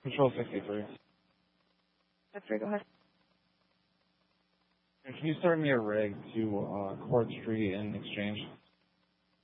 Control 63. That's right, go ahead. Can you start me a rig to Court Street in Exchange?